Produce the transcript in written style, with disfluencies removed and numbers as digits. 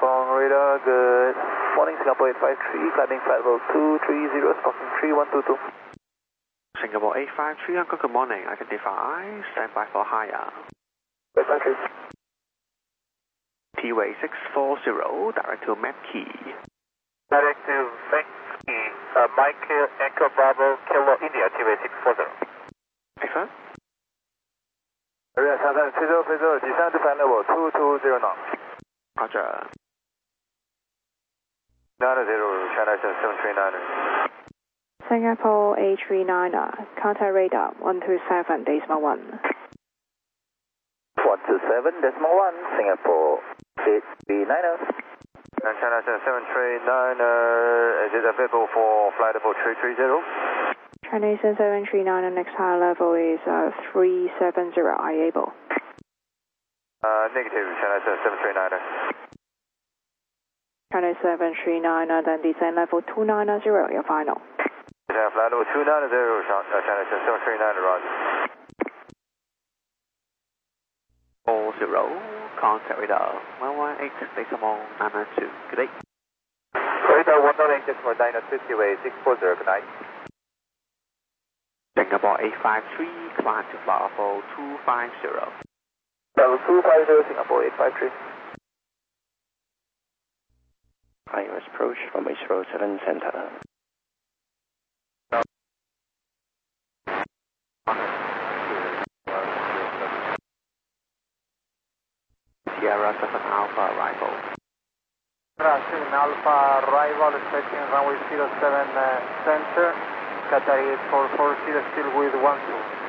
Hong radar, good morning, Singapore 853, climbing flight level 230, stalking 3122. Singapore 853, Hong Kong, good morning, identify, stand by for higher. 853. T-way 640, direct to Mapkey. Direct to Mapkey, Mike Echo Bravo Kilo India, T-way 640. Excellent. Area 下站非洲descend to flight level 220 knots. Roger. 90, China 739. Singapore 839, contact radar 127.1. 127.1, Singapore 839. And China 739, is it available for flight level 330? Chinese 739, next high level is 370, are you able? Negative, China 739. Chinese 739, then descend level 290, your final. Flight level 290, China 739, roger. 40, contact radar 118.992, good day. Radar 118.992, T-way 640, good night. Singapore 853, climb to flight level 250. Level 250, Singapore 853. IMS approach from 807 center. Sierra 7 Alpha arrival. Sierra 7 Alpha arrival, expecting runway 07 center, Qatar 8440, still with 12.